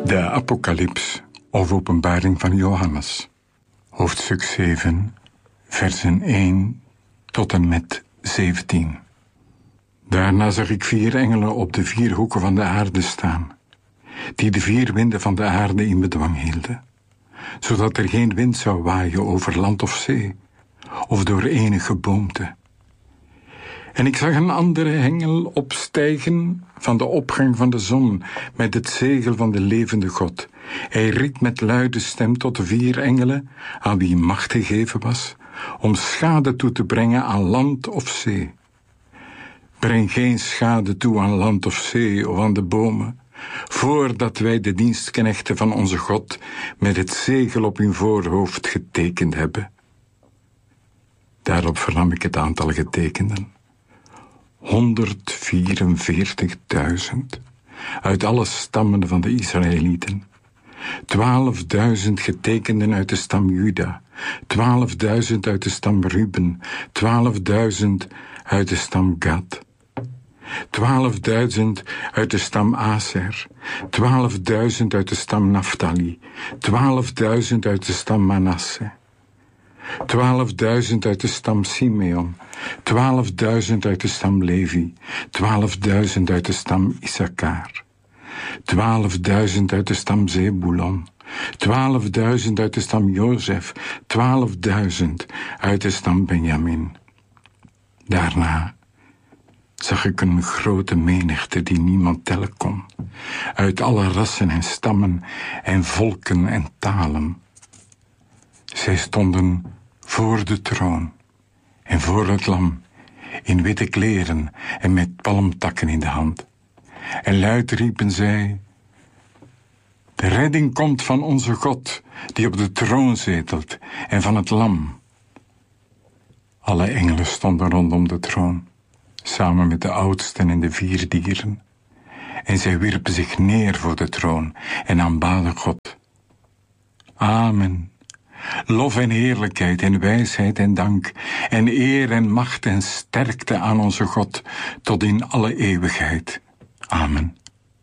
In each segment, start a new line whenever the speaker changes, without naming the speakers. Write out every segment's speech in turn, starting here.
De Apocalyps of Openbaring van Johannes. Hoofdstuk 7, versen 1 tot en met 17. Daarna zag ik 4 engelen op de 4 hoeken van de aarde staan, die de 4 winden van de aarde in bedwang hielden, zodat er geen wind zou waaien over land of zee, of door enig geboomte. En ik zag een andere engel opstijgen van de opgang van de zon met het zegel van de levende God. Hij riep met luide stem tot de 4 engelen, aan wie macht gegeven was, om schade toe te brengen aan land of zee. Breng geen schade toe aan land of zee of aan de bomen, voordat wij de dienstknechten van onze God met het zegel op hun voorhoofd getekend hebben. Daarop vernam ik het aantal getekenden. 144.000 uit alle stammen van de Israëlieten. 12.000 getekenden uit de stam Juda, 12.000 uit de stam Ruben, 12.000 uit de stam Gad, 12.000 uit de stam Aser, 12.000 uit de stam Naphtali, 12.000 uit de stam Manasse, 12.000 uit de stam Simeon, 12.000 uit de stam Levi, 12.000 uit de stam Issachar, 12.000 uit de stam Zebulon, 12.000 uit de stam Jozef, 12.000 uit de stam Benjamin. Daarna zag ik een grote menigte die niemand tellen kon, uit alle rassen en stammen en volken en talen. Zij stonden voor de troon en voor het lam, in witte kleren en met palmtakken in de hand. En luid riepen zij: de redding komt van onze God, die op de troon zetelt, en van het lam. Alle engelen stonden rondom de troon, samen met de oudsten en de 4 dieren. En zij wierpen zich neer voor de troon en aanbaden God. Amen. Lof en heerlijkheid en wijsheid en dank en eer en macht en sterkte aan onze God tot in alle eeuwigheid. Amen.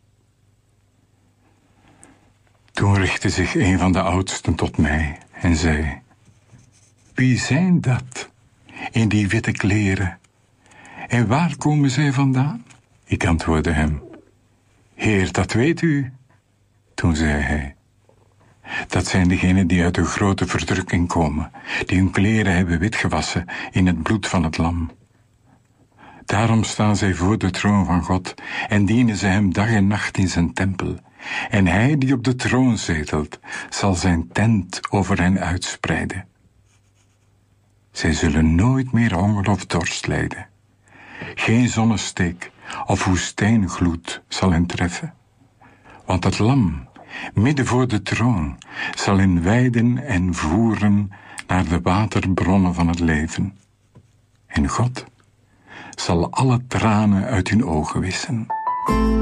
Toen richtte zich een van de oudsten tot mij en zei: wie zijn dat in die witte kleren? En waar komen zij vandaan? Ik antwoordde hem: Heer, dat weet u. Toen zei hij: dat zijn degenen die uit de grote verdrukking komen, die hun kleren hebben witgewassen in het bloed van het lam. Daarom staan zij voor de troon van God en dienen ze hem dag en nacht in zijn tempel. En hij die op de troon zetelt, zal zijn tent over hen uitspreiden. Zij zullen nooit meer honger of dorst lijden. Geen zonnesteek of woestijngloed zal hen treffen. Want het lam, midden voor de troon, zal hen weiden en voeren naar de waterbronnen van het leven. En God zal alle tranen uit hun ogen wissen.